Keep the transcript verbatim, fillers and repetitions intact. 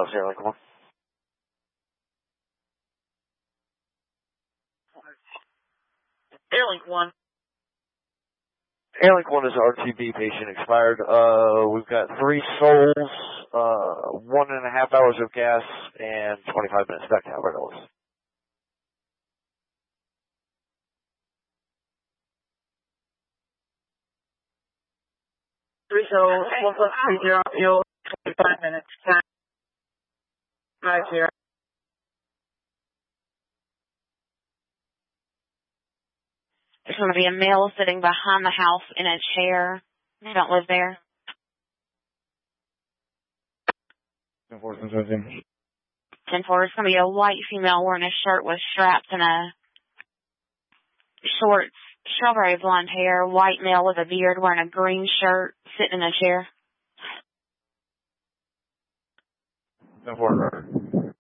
Dallas Airlink one. Airlink one. Airlink one is R T B patient expired. Uh, we've got three souls, uh, one and a half hours of gas, and twenty-five minutes back to Albert Ellis. Three souls, one plus three zero, fuel, twenty-five minutes, time, five zero. There's going to be a male sitting behind the house in a chair. They don't live there. ten four, ten seventeen. ten four, it's going to be a white female wearing a shirt with straps and a shorts, strawberry blonde hair, white male with a beard wearing a green shirt, sitting in a chair. ten four.